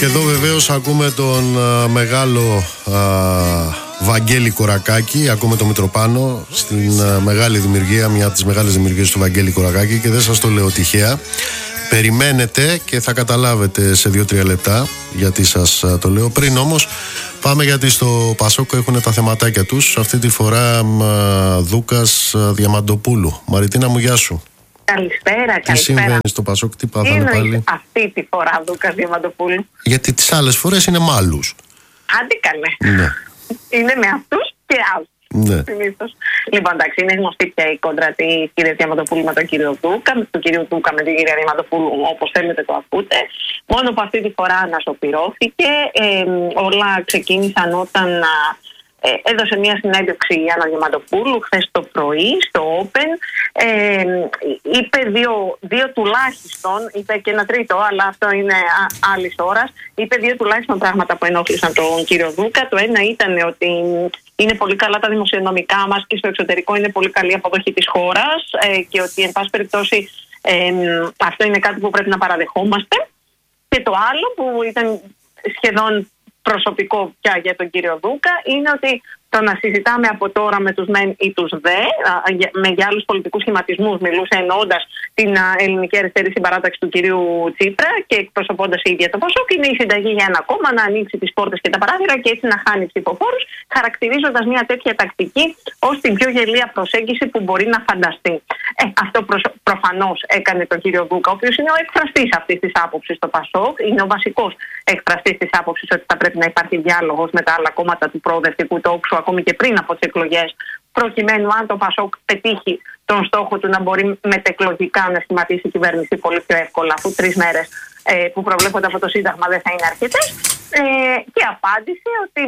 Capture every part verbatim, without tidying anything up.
Και εδώ βεβαίως ακούμε τον α, μεγάλο α, Βαγγέλη Κορακάκη, ακούμε τον Μητροπάνο στην α, μεγάλη δημιουργία, μια από τις μεγάλες δημιουργίες του Βαγγέλη Κορακάκη, και δεν σας το λέω τυχαία. Περιμένετε και θα καταλάβετε σε δύο τρία λεπτά γιατί σας α, το λέω. Πριν όμως πάμε, γιατί στο Πασόκο έχουν τα θεματάκια τους. Αυτή τη φορά α, Δούκας α, Διαμαντοπούλου. Μαριτίνα μου, γεια σου. Καλησπέρα, τι καλησπέρα. Τι συμβαίνει στο Πασόκ, τι πάθανε πάλι? Αυτή τη φορά Δούκας Διαμαντοπούλου. Γιατί τις άλλες φορές είναι με άλλους. Άντε καλέ. Ναι. Είναι με αυτούς και άλλους. Ναι. Συνήθως. Λοιπόν, εντάξει, είναι γνωστή πια η κόντρα τη κυρία Διαμαντοπούλου με τον κύριο Δούκα, με τον κύριο Δούκα με την κυρία Διαμαντοπούλου, όπως θέλετε το ακούτε. Μόνο που αυτή τη φορά ανασωπηρώθηκε. Ε, όλα ξεκίνησαν όταν ε, έδωσε μια συνέντευξη η Άννα Διαμαντοπούλου χθες το πρωί στο Open. Ε, είπε δύο, δύο τουλάχιστον, είπε και ένα τρίτο, αλλά αυτό είναι άλλη ώρα. Είπε δύο τουλάχιστον πράγματα που ενόχλησαν τον κύριο Δούκα. Το ένα ήταν ότι είναι πολύ καλά τα δημοσιονομικά μας και στο εξωτερικό είναι πολύ καλή αποδοχή της χώρας, ε, και ότι εν πάση περιπτώσει ε, αυτό είναι κάτι που πρέπει να παραδεχόμαστε. Και το άλλο που ήταν σχεδόν προσωπικό πια για τον κύριο Δούκα είναι ότι το να συζητάμε από τώρα με τους μεν ή τους δε, με για άλλους πολιτικούς σχηματισμούς μιλούσε, εννοώντας την ελληνική αριστερή συμπαράταξη του κυρίου Τσίπρα και εκπροσωπώντας η ίδια το Πασόκ, είναι η συνταγή για ένα κόμμα να ανοίξει τις πόρτες και τα παράθυρα και έτσι να χάνει ψηφοφόρους, χαρακτηρίζοντας μια τέτοια τακτική ως την πιο γελία προσέγγιση που μπορεί να φανταστεί. Ε, αυτό προ, προφανώς έκανε τον κύριο Δούκα, ο οποίος είναι ο εκφραστής αυτής της άποψης στο Πασόκ, είναι ο βασικός εκφραστής της άποψης ότι θα πρέπει να υπάρχει διάλογος με τα άλλα κόμματα του προοδευτικού τόξου, ακόμη και πριν από τις εκλογές, προκειμένου αν το Πασόκ πετύχει τον στόχο του να μπορεί μετεκλογικά να σχηματίσει η κυβέρνηση πολύ πιο εύκολα, αφού τρεις μέρες ε, που προβλέπονται από το Σύνταγμα δεν θα είναι αρκετές. Ε, και απάντησε ότι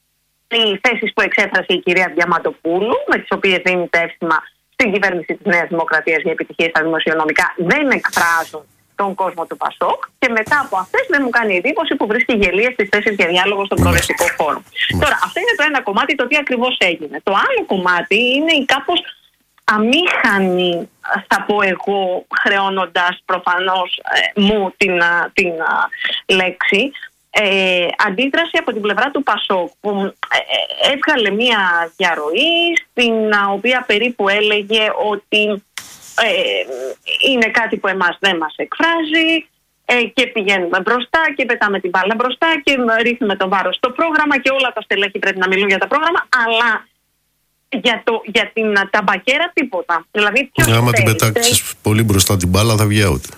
οι θέσεις που εξέφρασε η κυρία Διαμαντοπούλου, με τις οποίες δίνει τεύσιμα στην κυβέρνηση της Νέας Δημοκρατίας για επιτυχίες στα δημοσιονομικά, δεν εκφράζουν τον κόσμο του Πασόκ, και μετά από αυτές δεν μου κάνει εντύπωση που βρίσκει γελίες στις θέσεις για διάλογο στον προοδευτικό χώρο. Τώρα, αυτό είναι το ένα κομμάτι, το τι ακριβώς έγινε. Το άλλο κομμάτι είναι η κάπως αμήχανη, θα πω εγώ, χρεώνοντας προφανώς ε, μου την, την α, λέξη, ε, αντίδραση από την πλευρά του Πασόκ, που ε, έβγαλε μία διαρροή στην α, οποία περίπου έλεγε ότι Ε, είναι κάτι που εμάς δεν μας εκφράζει, ε, και πηγαίνουμε μπροστά και πετάμε την μπάλα μπροστά και ρίχνουμε το βάρος στο πρόγραμμα και όλα τα στελέχη πρέπει να μιλούν για τα πρόγραμμα, αλλά για, το, για την ταμπακέρα τίποτα. Δηλαδή, ποιος άμα θέλει, την πετάξεις θέλει... πολύ μπροστά την μπάλα θα βγει out.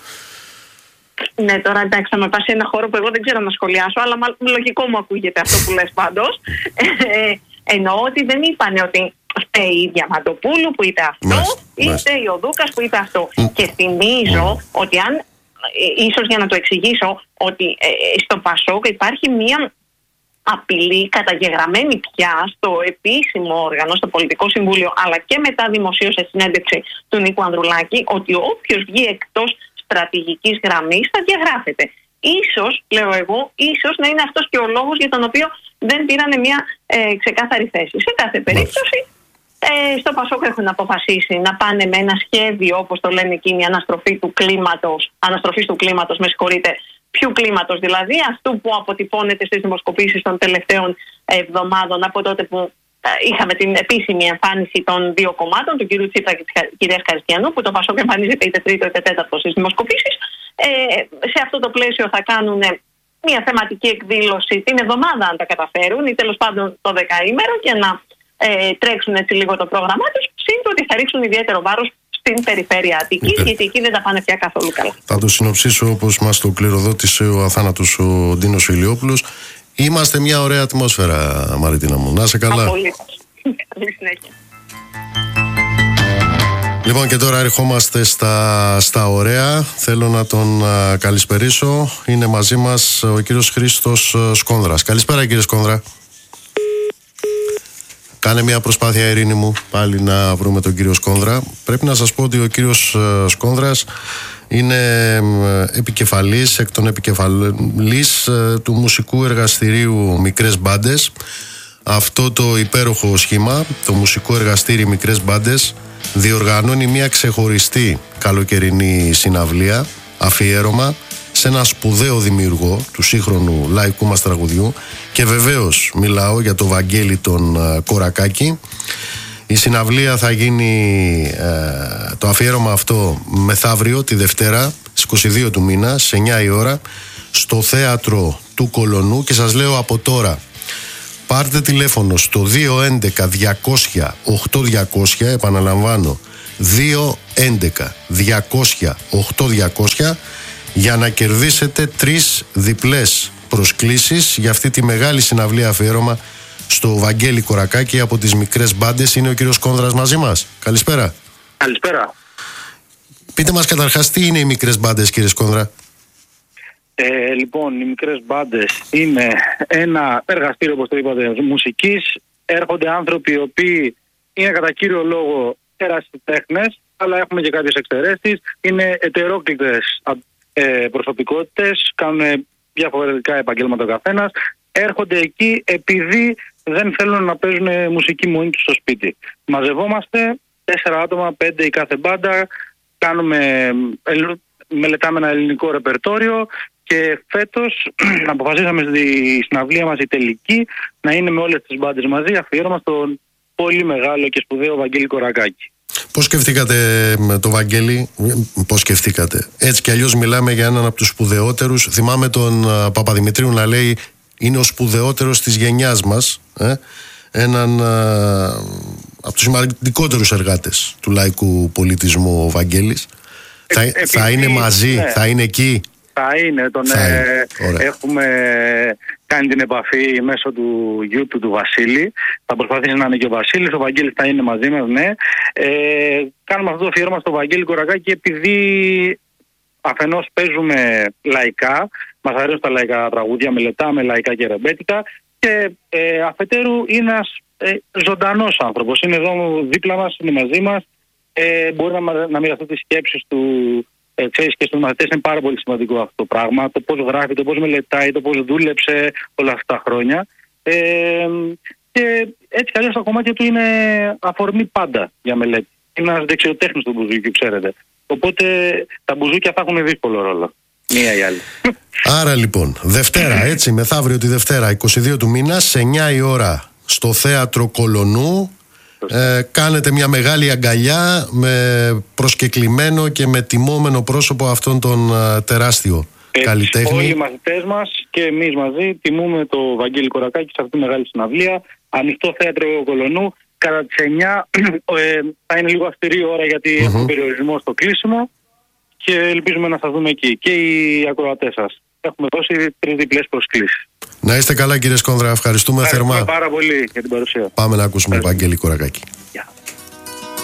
Ναι, τώρα εντάξει, θα με πάει σε ένα χώρο που εγώ δεν ξέρω να σχολιάσω, αλλά λογικό μου ακούγεται αυτό που λες πάντως. Ε, εννοώ ότι δεν είπανε ότι φταίει η Διαμαντοπούλου που είπε αυτό, μάλιστα, ή φταίει ο Δούκας που είπε αυτό. Mm. Και θυμίζω mm. ότι αν, ε, ίσως για να το εξηγήσω, ότι ε, στο Πασόκ υπάρχει μία απειλή καταγεγραμμένη πια στο επίσημο όργανο, στο Πολιτικό Συμβούλιο, αλλά και μετά δημοσίως σε συνέντευξη του Νίκου Ανδρουλάκη, ότι όποιος βγει εκτός στρατηγικής γραμμής θα διαγράφεται. Ίσως, λέω εγώ, ίσως να είναι αυτός και ο λόγος για τον οποίο δεν πήρανε μια ε, ξεκάθαρη θέση. Σε κάθε περίπτωση, ε, στο Πασόκ έχουν αποφασίσει να πάνε με ένα σχέδιο, όπως το λένε εκείνοι, αναστροφή του κλίματος, αναστροφής του κλίματος, με συγχωρείτε, ποιου κλίματος δηλαδή, αυτού που αποτυπώνεται στις δημοσκοπήσεις των τελευταίων εβδομάδων, από τότε που ε, είχαμε την επίσημη εμφάνιση των δύο κομμάτων, του κ. Τσίπρα και της κυρίας Καριστιανού, που το Πασόκ εμφανίζεται είτε τρίτο είτε τέταρτο στις δημοσκοπήσεις. Ε, σε αυτό το πλαίσιο θα κάνουν μια θεματική εκδήλωση την εβδομάδα, αν τα καταφέρουν, ή τέλος πάντων το δεκαήμερο, και να ε, τρέξουν έτσι λίγο το πρόγραμμά τους, σύν το ότι θα ρίξουν ιδιαίτερο βάρος στην περιφέρεια Αττικής, okay. γιατί εκεί δεν τα πάνε πια καθόλου καλά. Θα το συνοψίσω όπως μας το κληροδότησε ο αθάνατος ο Ντίνος Ηλιόπουλος. Είμαστε μια ωραία ατμόσφαιρα, Μαριτίνα μου. Να είσαι καλά. Απολύτως. Καλή συνέχεια. Λοιπόν, και τώρα ερχόμαστε στα, στα ωραία. Θέλω να τον α, καλησπερίσω. Είναι μαζί μας ο κύριος Χρήστος Σκόνδρας. Καλησπέρα, κύριε Σκόνδρα. Κάνε μια προσπάθεια, Ειρήνη μου, πάλι να βρούμε τον κύριο Σκόνδρα. Πρέπει να σας πω ότι ο κύριος Σκόνδρας είναι επικεφαλής, εκ των επικεφαλής του μουσικού εργαστηρίου Μικρές Μπάντες. Αυτό το υπέροχο σχήμα, το μουσικό εργαστήρι Μικρές Μπάντες, διοργανώνει μια ξεχωριστή καλοκαιρινή συναυλία, αφιέρωμα σε ένα σπουδαίο δημιουργό του σύγχρονου λαϊκού μας τραγουδιού, και βεβαίως μιλάω για το Βαγγέλη τον Κορακάκη. Η συναυλία θα γίνει, ε, το αφιέρωμα αυτό, μεθαύριο τη Δευτέρα στις είκοσι δύο του μήνα σε εννιά η ώρα στο θέατρο του Κολονού, και σας λέω από τώρα, πάρτε τηλέφωνο στο δύο έντεκα διακόσια οκτώ διακόσια, επαναλαμβάνω δύο έντεκα διακόσια οκτώ διακόσια, για να κερδίσετε τρεις διπλές προσκλήσεις για αυτή τη μεγάλη συναυλία αφιέρωμα στο Βαγγέλη Κορακάκη από τις μικρές μπάντες. Είναι ο κύριος Κόνδρας μαζί μας. Καλησπέρα. Καλησπέρα. Πείτε μας καταρχάς τι είναι οι μικρές μπάντες, κύριε Κόνδρα. Ε, λοιπόν, οι μικρές μπάντες είναι ένα εργαστήριο, όπως το είπατε, μουσικής. Έρχονται άνθρωποι οι οποίοι είναι κατά κύριο λόγο ερασιτέχνες, αλλά έχουμε και κάποιες εξαιρέσεις. Είναι ετερόκλητες ε, προσωπικότητες, κάνουν διαφορετικά επαγγέλματα ο καθένας. Έρχονται εκεί επειδή δεν θέλουν να παίζουν μουσική μόνοι τους στο σπίτι. Μαζευόμαστε, τέσσερα άτομα, πέντε η κάθε μπάντα, κάνουμε, μελετάμε ένα ελληνικό ρεπερτόριο, και φέτος αποφασίσαμε στη συναυλία μας η τελική να είναι με όλες τις μπάντες μαζί, αφιέρωμα στον πολύ μεγάλο και σπουδαίο Βαγγέλη Κορακάκη. Πώς σκεφτήκατε με το Βαγγέλη, πώς σκεφτήκατε? Έτσι κι αλλιώς μιλάμε για έναν από τους σπουδαιότερους. Θυμάμαι τον uh, Παπαδημητρίου να λέει είναι ο σπουδαιότερος της γενιάς μας, ε? έναν uh, από τους σημαντικότερους εργάτες του λαϊκού πολιτισμού ο Βαγγέλης. Ε, θα, επειδή, θα είναι μαζί, ναι. θα είναι εκεί. Θα είναι, τον θα ε, είναι. Έχουμε κάνει την επαφή μέσω του YouTube του Βασίλη. Θα προσπαθήσει να είναι και ο Βασίλης, ο Βαγγέλης θα είναι μαζί μας, ναι. Ε, κάνουμε αυτό το αφιέρωμα στο Βαγγέλη Κορακάκη επειδή αφενός παίζουμε λαϊκά, μας αρέσουν τα λαϊκά τραγούδια, μελετάμε λαϊκά και ρεμπέτικα, και ε, αφετέρου είναι ένας ε, ζωντανός άνθρωπος. Είναι εδώ δίπλα μας, είναι μαζί μας, ε, μπορεί να, να μοιραστεί τις σκέψεις του. Ε, ξέρεις, και στους μαθητές είναι πάρα πολύ σημαντικό αυτό το πράγμα. Το πώς γράφει, το πώς μελετάει, το πώς δούλεψε όλα αυτά τα χρόνια. Ε, και έτσι κι αλλιώς τα κομμάτια του είναι αφορμή πάντα για μελέτη. Είναι ένας δεξιοτέχνης του μπουζούκι, ξέρετε. Οπότε τα μπουζούκια θα έχουν δύσκολο ρόλο. Μία ή άλλη. Άρα λοιπόν, Δευτέρα, έτσι, μεθαύριο τη Δευτέρα, είκοσι δύο του μήνα, σε εννιά η ώρα στο θέατρο Κολονού. Ε, κάνετε μια μεγάλη αγκαλιά με προσκεκλημένο και με τιμόμενο πρόσωπο αυτόν τον uh, τεράστιο ε, καλλιτέχνη. Όλοι οι μαθητές μας και εμείς μαζί τιμούμε το Βαγγέλη Κορακάκη σε αυτή τη μεγάλη συναυλία. Ανοιχτό θέατρο Κολονού. Κατά τις εννιά ε, θα είναι λίγο αυστηρή ώρα γιατί mm-hmm. έχουμε περιορισμό στο κλείσιμο, και ελπίζουμε να σας δούμε εκεί. Και οι ακροατές σας. Έχουμε δώσει τρεις διπλές προσκλήσεις. Να είστε καλά, κύριε Σκόνδρα, ευχαριστούμε θερμά. Ευχαριστούμε πάρα πολύ για την παρουσία. Πάμε να ακούσουμε Βαγγέλη Κορακάκη.